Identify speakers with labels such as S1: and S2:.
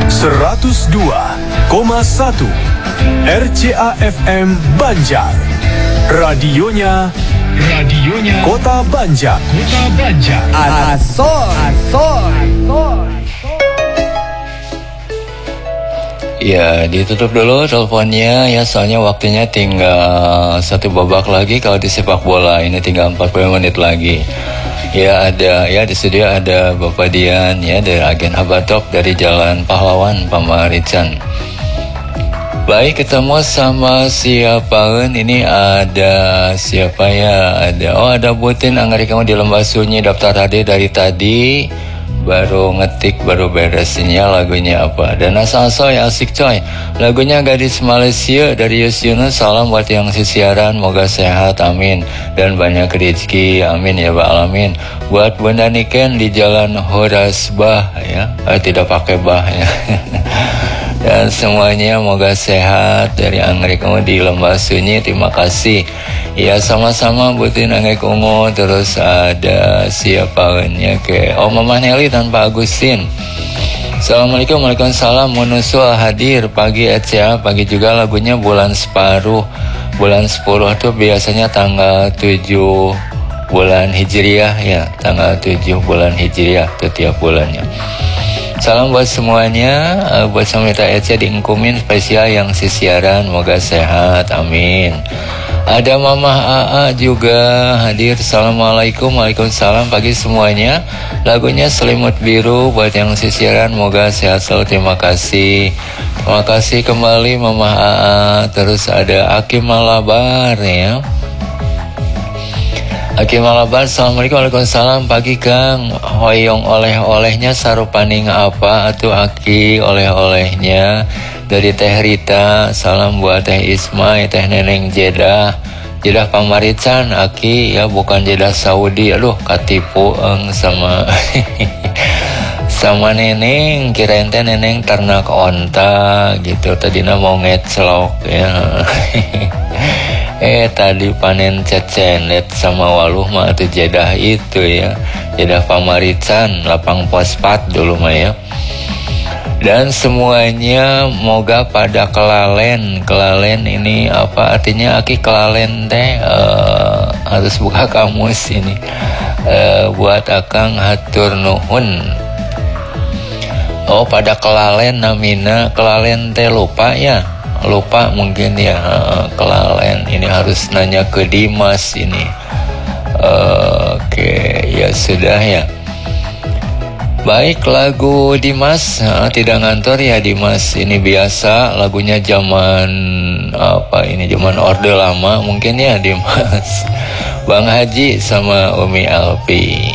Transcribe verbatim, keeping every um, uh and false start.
S1: seratus dua koma satu R C A F M Banjar. Radionya Radionya Kota Banjar. Kota Banjar.
S2: Asol, asol, asol.
S3: Ya, ditutup dulu teleponnya ya, soalnya waktunya tinggal satu babak lagi kalau di sepak bola. Ini tinggal empat puluh menit lagi. Ya, ada ya di studio ada Bapak Dian ya dari agen Habatok dari Jalan Pahlawan Pamarican. Baik, ketemu sama siapa ini, ada siapa ya, ada oh ada Butin Anggrek kamu di Lembah Sunyi daftar hadir dari tadi. Baru ngetik, baru beresinnya lagunya apa. Dan asal-asal ya asik coy. Lagunya Gadis Malaysia dari Yus Yunus. Salam buat yang sisiaran, moga sehat, amin. Dan banyak rezeki, amin ya Pak alamin. Buat Bunda Niken di Jalan Horas Bah ya, eh, tidak pakai bah ya. Dan semuanya moga sehat dari Anggrek kamu di Lembah Sunyi. Terima kasih. Ya sama-sama Butin Anggrek Ungu. Terus ada siapa nya ke oh Mama Nelly tanpa Agustin. Assalamualaikum, waalaikumsalam. Munusul hadir pagi R C A, pagi juga lagunya Bulan Separuh. Bulan sepuluh tuh biasanya tanggal tujuh bulan Hijriah ya, tanggal tujuh bulan Hijriah tuh tiap bulannya. Salam buat semuanya, uh, buat Samita Ece diingkumin spesial yang sisiaran, moga sehat, amin. Ada Mama A A juga hadir. Assalamualaikum, waalaikumsalam pagi semuanya. Lagunya Selimut Biru buat yang sisiaran, moga sehat selalu, terima kasih. Terima kasih kembali Mama A A. Terus ada Aki Malabar ya. Aki Malabar, assalamualaikum, waalaikumsalam pagi Kang. Hoyong oleh-olehnya sarupaning apa atuh Aki oleh-olehnya dari Teh Rita. Salam buat Teh Ismay, Teh Neneng Jeddah, Jeddah Pamarican Aki ya, bukan Jeddah Saudi. Aduh katipu eng sama sama Neneng, kirain teh Neneng ternak onta gitu. Tadina mau ngecelok ya. Eh tadi panen cecenet sama waluh mah atau Jeddah itu ya, Jeddah Pamarican, lapang pospat dulu mah ya. Dan semuanya moga pada kelalen. Kelalen ini apa artinya Aki? Kelalen teh uh, harus buka kamus ini. Uh, buat Akang hatur nuhun. Oh pada kelalen namina, kelalen teh lupa ya. Lupa mungkin ya, uh, kelalen ini harus nanya ke Dimas ini. uh, oke okay, ya sudah ya. Baik, lagu Dimas uh, tidak ngantor ya Dimas, ini biasa lagunya zaman apa ini, zaman orde lama mungkin ya Dimas. Bang Haji sama Umi Alpi.